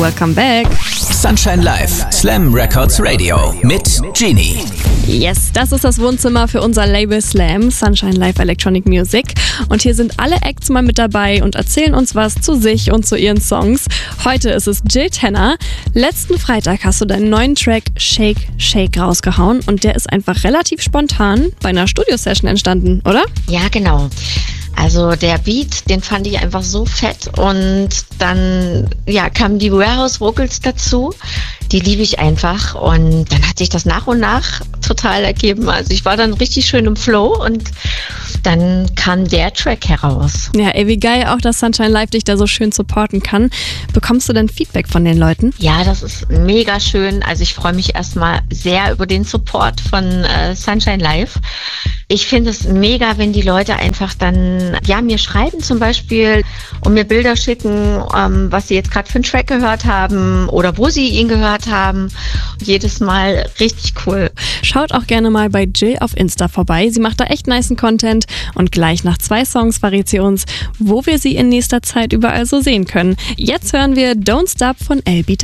welcome back. Sunshine Live, Slam Records Radio mit Genie. Yes, das ist das Wohnzimmer für unser Label Slam, Sunshine Live Electronic Music. Und hier sind alle Acts mal mit dabei und erzählen uns was zu sich und zu ihren Songs. Heute ist es Jill Tenner. Letzten Freitag hast du deinen neuen Track Shake, Shake rausgehauen und der ist einfach relativ spontan bei einer Studio-Session entstanden, oder? Ja, genau. Also der Beat, den fand ich einfach so fett und dann kamen die Warehouse Vocals dazu, die liebe ich einfach und dann hat sich das nach und nach total ergeben. Also ich war dann richtig schön im Flow und dann kam der Track heraus. Ja, ey, wie geil auch, dass Sunshine Live dich da so schön supporten kann. Bekommst du denn Feedback von den Leuten? Ja, das ist mega schön. Also ich freue mich erstmal sehr über den Support von Sunshine Live. Ich finde es mega, wenn die Leute einfach dann mir schreiben zum Beispiel und mir Bilder schicken, was sie jetzt gerade für einen Track gehört haben oder wo sie ihn gehört haben. Jedes Mal richtig cool. Schaut auch gerne mal bei Jill auf Insta vorbei. Sie macht da echt nicen Content und gleich nach 2 Songs verrät sie uns, wo wir sie in nächster Zeit überall so sehen können. Jetzt hören wir Don't Stop von LB